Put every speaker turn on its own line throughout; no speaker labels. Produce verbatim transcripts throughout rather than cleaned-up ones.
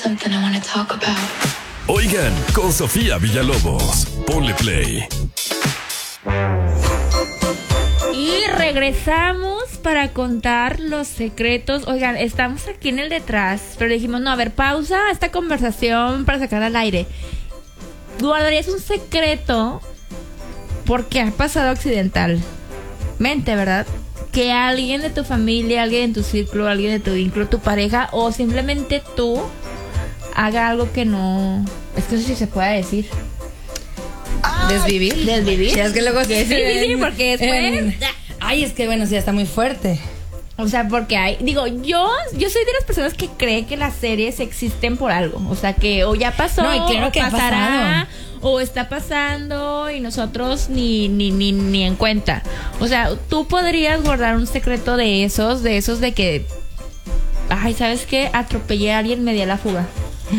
something I wanna talk about.
Oigan, con Sofía Villalobos. Ponle play.
Y regresamos para contar los secretos. Oigan, estamos aquí en el detrás, pero dijimos, no, a ver, pausa esta conversación para sacar al aire. ¿Guardarías un secreto porque ha pasado accidentalmente, verdad? Que alguien de tu familia, alguien de tu círculo, alguien de tu vínculo, tu pareja, o simplemente tú haga algo que no... Es que no sé si se puede decir.
¿Desvivir?
¿Desvivir?
Sí, es que luego
sí, sí, sí, porque después...
en... Ay, es que bueno, sí, está muy fuerte.
O sea, porque hay... Digo, yo yo soy de las personas que cree que las series existen por algo. O sea, que o ya pasó,
no, y claro
o
que
pasará, o está pasando y nosotros ni, ni, ni, ni en cuenta. O sea, tú podrías guardar un secreto de esos, de esos de que... Ay, ¿sabes qué? Atropellé a alguien, me di a la fuga.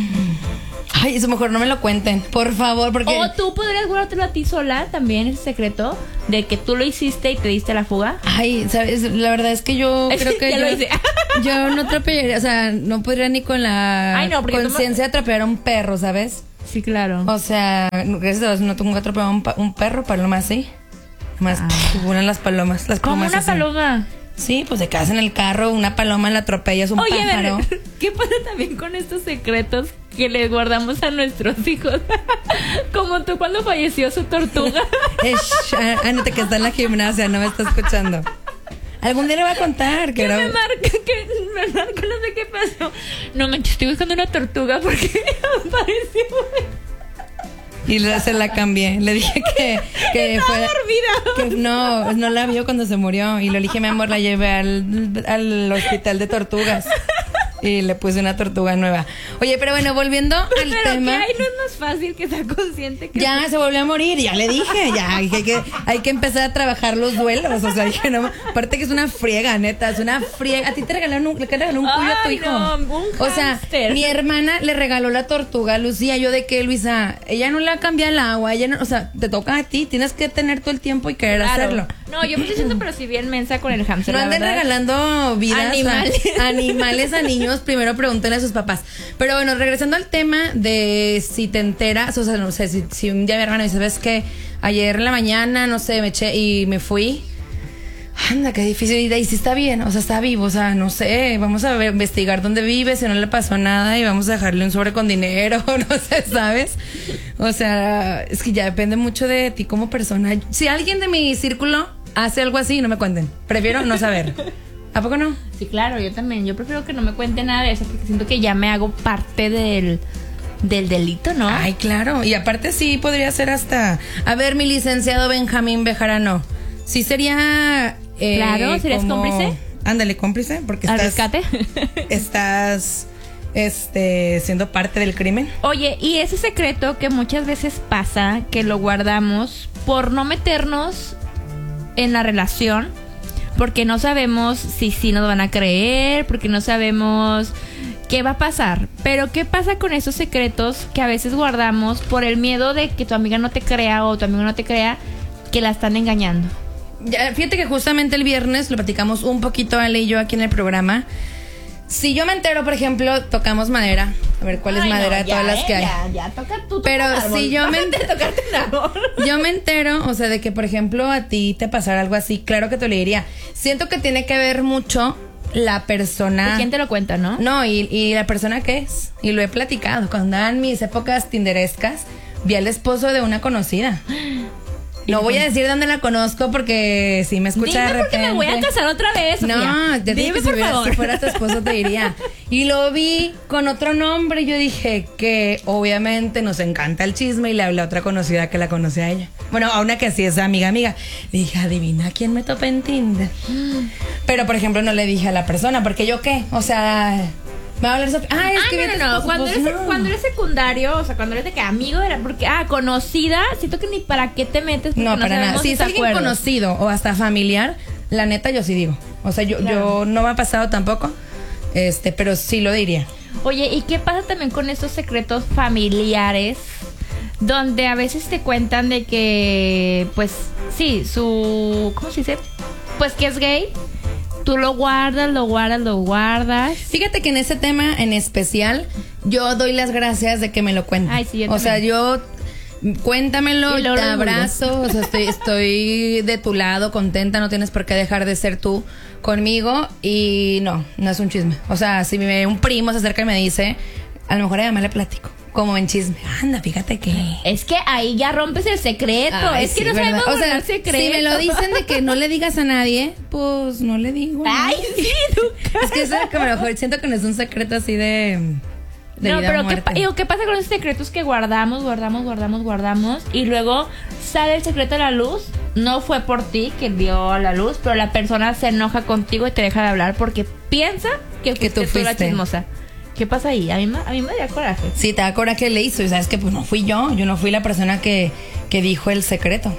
Ay, eso mejor no me lo cuenten, por favor, porque...
O tú podrías guardártelo a ti sola también, ese secreto de que tú lo hiciste y te diste la fuga.
Ay, ¿sabes? La verdad es que yo creo que
ya
yo,
lo hice.
yo no atropellaría, o sea, no podría ni con la
Ay, no,
conciencia de atropellar a un perro, ¿sabes?
Sí, claro.
O sea, gracias a Dios no tengo que atropellar a un, pa- un perro, paloma así. Más unan las palomas, las
¿Cómo
palomas
una
así.
paloma?
Sí, pues de casa en el carro, una paloma la atropellas, un
Oye,
pájaro.
ver, ¿qué pasa también con estos secretos que les guardamos a nuestros hijos? Como tú cuando falleció su tortuga.
Esh, Anete que está en la gimnasia, no me está escuchando. Algún día le voy a contar que
Que
era...
me marca, que me marca, no sé qué pasó. No manches, estoy buscando una tortuga porque apareció.
Y le- se la cambié. Le dije que, que
Estaba
fue.
dormida.
Que no, no la vio cuando se murió. Y le dije, mi amor, la llevé al, al hospital de tortugas. Y le puse una tortuga nueva. Oye, pero bueno, volviendo al
Pero
tema.
que ahí no es más fácil que sea consciente que...
Ya se volvió a morir, ya le dije, ya hay que, hay que empezar a trabajar los duelos. O sea, dije, no, aparte que es una friega, neta, es una friega. A ti te regalaron un, le regalaron un cuyo a tu
Ay,
hijo.
no, un
o sea,
hámster.
mi hermana le regaló la tortuga a Lucía. Yo de qué, Luisa, ella no le cambia el agua, ella no, o sea, te toca a ti, tienes que tener todo el tiempo y querer
Claro.
hacerlo.
No, yo me estoy diciendo, pero si bien mensa con el hamster.
No
la
anden
verdad.
regalando vidas
Animales.
a, animales a niños. Primero pregúntenle a sus papás. Pero bueno, regresando al tema de si te enteras, o sea, no sé, si, si un día mi hermano dice, ¿sabes qué? Ayer en la mañana, no sé, me eché y me fui. Anda, qué difícil. Y de ahí sí está bien, o sea, está vivo, o sea, no sé, vamos a ver, investigar dónde vive, si no le pasó nada y vamos a dejarle un sobre con dinero, no sé, ¿sabes? O sea, es que ya depende mucho de ti como persona. Si alguien de mi círculo hace algo así, no me cuenten. Prefiero no saber. ¿A poco no?
Sí, claro, yo también. Yo prefiero que no me cuente nada de eso porque siento que ya me hago parte del, del delito, ¿no?
Ay, claro. Y aparte sí podría ser hasta... A ver, mi licenciado Benjamín Bejarano. Sí sería... eh,
Claro, ¿serías
como-
cómplice?
Ándale, cómplice, porque
¿Al
estás...
rescate?
Estás... Este... siendo parte del crimen.
Oye, y ese secreto que muchas veces pasa, que lo guardamos por no meternos en la relación, porque no sabemos si sí nos van a creer, porque no sabemos qué va a pasar. Pero ¿qué pasa con esos secretos que a veces guardamos por el miedo de que tu amiga no te crea o tu amigo no te crea que la están engañando?
Ya, fíjate que justamente el viernes lo platicamos un poquito Ale y yo aquí en el programa. Si yo me entero, por ejemplo, tocamos madera. A ver, ¿cuál es
Ay,
madera
no,
de todas
ya,
las que
eh,
hay?
Ya, ya, toca tú.
Pero
toca el árbol.
si yo me-
Bájate de tocarte un árbol.
Yo me entero, o sea, de que, por ejemplo, a ti te pasara algo así, claro que te lo diría. Siento que tiene que ver mucho la persona...
¿Quién te lo cuenta, no?
No, y, y la persona que es. Y lo he platicado. Cuando andaban en mis épocas tinderescas, vi al esposo de una conocida. No voy a decir dónde la conozco porque si me escucha
Dime
de
porque
repente...
me voy a casar otra vez, Sofía.
No, te dije
Dime,
que si,
por
hubiera-
favor.
si fuera tu esposo te diría. Y lo vi con otro nombre y yo dije que obviamente nos encanta el chisme y le hablé a otra conocida que la conocía a ella. Bueno, a una que sí es amiga, amiga. Le dije, adivina quién me topé en Tinder. Pero, por ejemplo, no le dije a la persona, porque yo qué, o sea... Me va a hablar Sofía. Ah, es
Ah,
que
no,
vete
no, no.
esposo.
Cuando,
Pues
eres,
no.
cuando eres secundario, o sea, cuando eres de que amigo era porque, ah, conocida, siento que ni para qué te metes. porque
No, para nada.
sabemos
Si
tus
es alguien
acuerdos.
conocido o hasta familiar, la neta yo sí digo. O sea, yo,
Claro.
yo no me ha pasado tampoco, este, pero sí lo diría.
Oye, ¿y qué pasa también con estos secretos familiares? Donde a veces te cuentan de que, pues, sí, su... ¿Cómo se dice? Pues que es gay. Tú lo guardas, lo guardas, lo guardas.
Fíjate que en ese tema en especial, yo doy las gracias de que me lo cuenten.
Ay, sí, yo
o sea,
también.
yo cuéntamelo,
Y luego
te
lo
abrazo, o sea, estoy, estoy de tu lado, contenta, no tienes por qué dejar de ser tú conmigo y no, no es un chisme. O sea, si me, un primo se acerca y me dice, a lo mejor a mamá le platico, como en chisme. Anda, fíjate que...
Es que ahí ya rompes el secreto.
Ay,
es que
sí,
no
¿verdad?
sabemos
O sea,
guardar secretos.
si me lo dicen de que no le digas a nadie, pues no le digo. ¿no?
Ay, sí, nunca.
Es que eso es que a lo mejor siento que no es un secreto así de... de
No,
vida o
pero ¿qué,
muerte.
pa- digo, ¿qué pasa con esos secretos que guardamos, guardamos, guardamos, guardamos? Y luego sale el secreto a la luz. No fue por ti que dio a la luz, pero la persona se enoja contigo y te deja de hablar porque piensa que fuiste,
Que tú
tú la
fuiste.
chismosa. ¿Qué pasa ahí? A mí, me- a mí me daría coraje.
Sí, te da coraje le hizo y sabes que pues no fui yo, yo no fui la persona que, que dijo el secreto.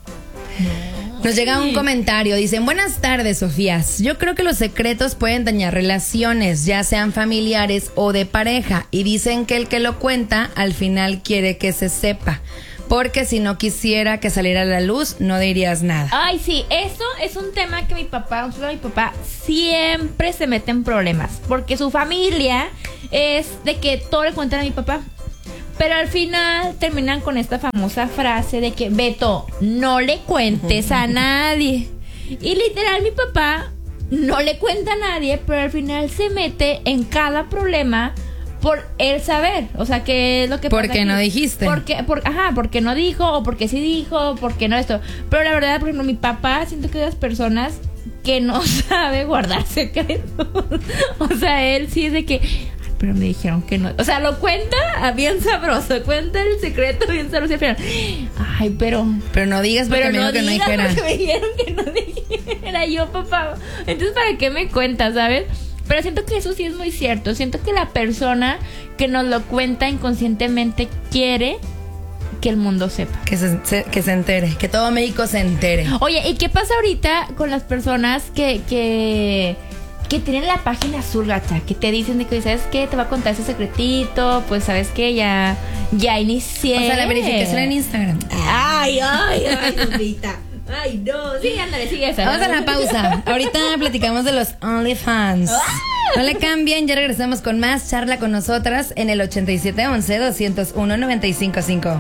Nos llega un comentario, dicen, buenas tardes, Sofías. Yo creo que los secretos pueden dañar relaciones, ya sean familiares o de pareja, y dicen que el que lo cuenta al final quiere que se sepa, porque si no quisiera que saliera a la luz, no dirías nada.
Ay, sí, eso es un tema que mi papá, o sea, mi papá siempre se mete en problemas, porque su familia es de que todo le cuentan a mi papá. Pero al final terminan con esta famosa frase de que, Beto, no le cuentes a nadie. Y literal mi papá no le cuenta a nadie, pero al final se mete en cada problema por él saber. O sea, que es lo que pasa
Porque
aquí.
no dijiste.
Porque, por, ajá, porque no dijo, o porque sí dijo, porque no esto. Pero la verdad, por ejemplo, mi papá, siento que es de las personas que no sabe guardar secretos. O sea, él sí es de que... Pero me dijeron que no. O sea, lo cuenta bien sabroso. Cuenta el secreto bien sabroso. Y al final, ay, pero...
Pero no digas porque
Pero
me
no
dijo que no
digas
dijera.
porque me dijeron que no dijera yo, papá. Entonces, ¿para qué me cuentas, sabes? Pero siento que eso sí es muy cierto. Siento que la persona que nos lo cuenta inconscientemente quiere que el mundo sepa.
Que se, se- que se entere, que todo México se entere.
Oye, ¿y qué pasa ahorita con las personas que... que que tienen la página azul, gacha, que te dicen de que, ¿sabes qué? Te va a contar ese secretito, pues, ¿sabes qué? Ya, ya inicié.
O sea, la verificación en Instagram.
Ay, ay, ay, Lupita. Ay, no. Sí, ándale, sigue esa.
Vamos a la pausa. Ahorita platicamos de los OnlyFans. No le cambien, ya regresamos con más charla con nosotras en el ochenta y siete once, doscientos uno, noventa y cinco cinco.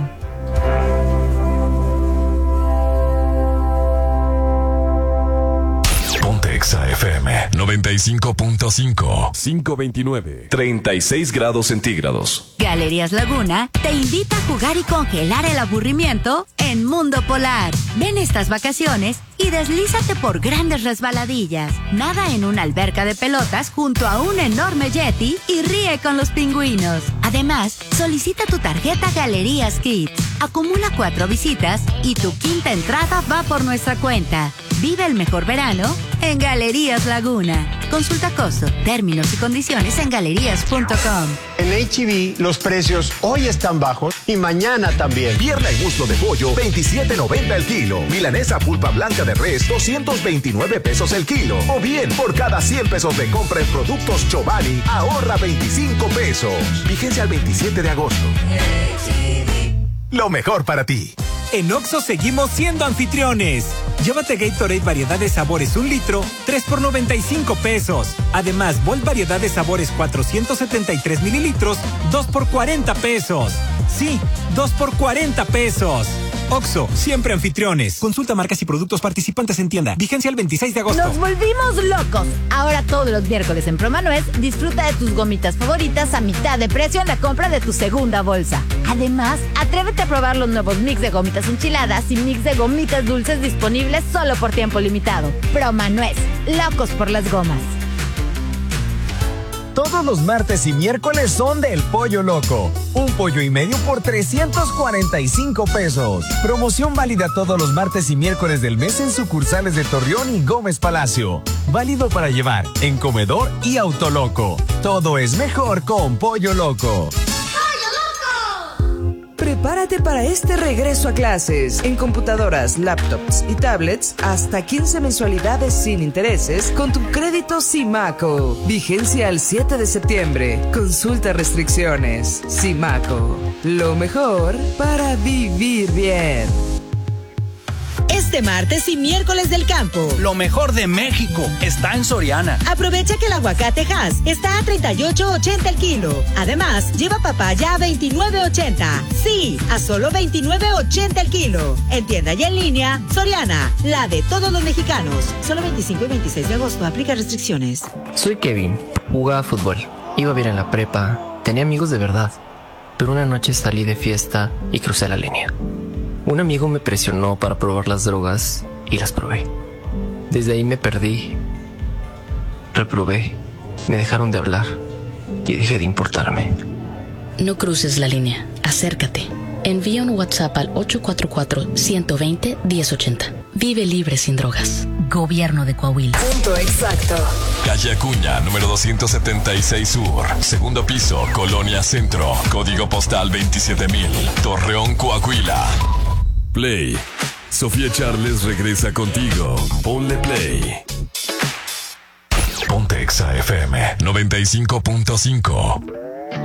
Ponte Exa F M noventa y cinco punto cinco. quinientos veintinueve.
treinta y seis grados centígrados.
Galerías Laguna te invita a jugar y congelar el aburrimiento en Mundo Polar. Ven estas vacaciones y deslízate por grandes resbaladillas. Nada en una alberca de pelotas junto a un enorme yeti y ríe con los pingüinos. Además, solicita tu tarjeta Galerías Kids. Acumula cuatro visitas y tu quinta entrada va por nuestra cuenta. Vive el mejor verano en Galerías Laguna. Consulta costo, términos y condiciones en galerías punto com.
En H E B los precios hoy están bajos y mañana también.
Pierna y muslo de pollo, veintisiete noventa el kilo. Milanesa pulpa blanca de res, doscientos veintinueve pesos el kilo. O bien, por cada cien pesos de compra en productos Chobani, ahorra veinticinco pesos. Vigencia al veintisiete de agosto. Lo mejor para ti.
En Oxxo seguimos siendo anfitriones. Llévate Gatorade variedad de sabores un litro, tres por noventa y cinco pesos. Además, Volt variedad de sabores cuatrocientos setenta y tres mililitros, dos por cuarenta pesos. Sí, dos por cuarenta pesos. Oxxo, siempre anfitriones. Consulta marcas y productos participantes en tienda. Vigencia el veintiséis de agosto.
Nos volvimos locos. Ahora todos los miércoles en Promanuez disfruta de tus gomitas favoritas a mitad de precio en la compra de tu segunda bolsa. Además, atrévete a probar los nuevos mix de gomitas enchiladas y mix de gomitas dulces disponibles solo por tiempo limitado. Promanuez, locos por las gomas.
Todos los martes y miércoles son del Pollo Loco. Un pollo y medio por trescientos cuarenta y cinco pesos. Promoción válida todos los martes y miércoles del mes en sucursales de Torreón y Gómez Palacio. Válido para llevar en comedor y Autoloco. Todo es mejor con Pollo Loco.
Prepárate para este regreso a clases. En computadoras, laptops y tablets, hasta quince mensualidades sin intereses con tu crédito Simaco. Vigencia al siete de septiembre. Consulta restricciones. Simaco, lo mejor para vivir bien.
Es
Este martes y miércoles del campo.
Lo mejor de México está en Soriana.
Aprovecha que el aguacate Hass está a treinta y ocho ochenta el kilo. Además, lleva papaya a veintinueve ochenta. Sí, a solo veintinueve ochenta el kilo. En tienda y en línea, Soriana, la de todos los mexicanos. Solo veinticinco y veintiséis de agosto, aplica restricciones.
Soy Kevin, jugaba fútbol, iba bien en la prepa, tenía amigos de verdad. Pero una noche salí de fiesta y crucé la línea. Un amigo me presionó para probar las drogas y las probé. Desde ahí me perdí, reprobé, me dejaron de hablar y dejé de importarme.
No cruces la línea, acércate. Envía un WhatsApp al ocho cuatro cuatro, uno dos cero, uno cero ocho cero. Vive libre sin drogas. Gobierno de Coahuila.
Punto exacto.
Calle Acuña, número doscientos setenta y seis Sur. Segundo piso, Colonia Centro. Código postal veintisiete mil. Torreón, Coahuila.
Play. Sofía Charles regresa contigo. Ponle play.
Ponte Exa F M noventa y cinco punto cinco.